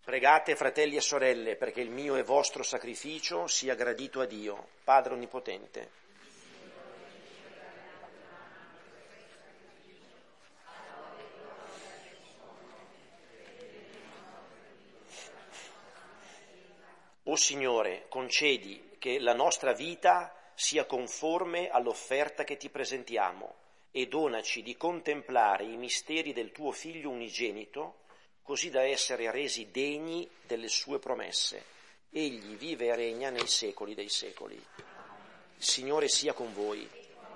Pregate, fratelli e sorelle, perché il mio e vostro sacrificio sia gradito a Dio, Padre Onnipotente. O Signore, concedi che la nostra vita sia conforme all'offerta che ti presentiamo e donaci di contemplare i misteri del tuo Figlio unigenito, così da essere resi degni delle sue promesse. Egli vive e regna nei secoli dei secoli. Il Signore sia con voi.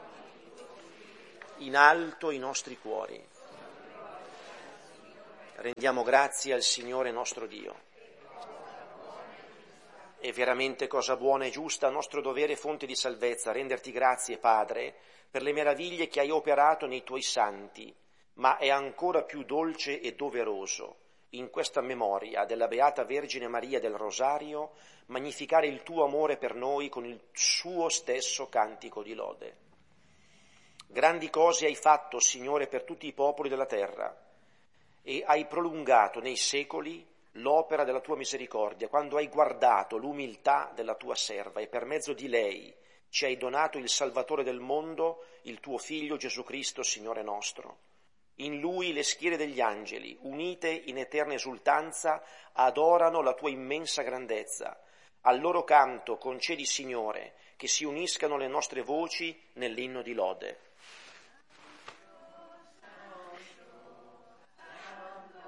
In alto i nostri cuori. Rendiamo grazie al Signore nostro Dio. È veramente cosa buona e giusta, nostro dovere e fonte di salvezza, renderti grazie, Padre, per le meraviglie che hai operato nei tuoi santi, ma è ancora più dolce e doveroso, in questa memoria della Beata Vergine Maria del Rosario, magnificare il tuo amore per noi con il suo stesso cantico di lode. Grandi cose hai fatto, Signore, per tutti i popoli della terra, e hai prolungato nei secoli l'opera della tua misericordia, quando hai guardato l'umiltà della tua serva e per mezzo di lei ci hai donato il Salvatore del mondo, il tuo Figlio Gesù Cristo, Signore nostro. In lui le schiere degli angeli, unite in eterna esultanza, adorano la tua immensa grandezza. Al loro canto concedi, Signore, che si uniscano le nostre voci nell'inno di lode.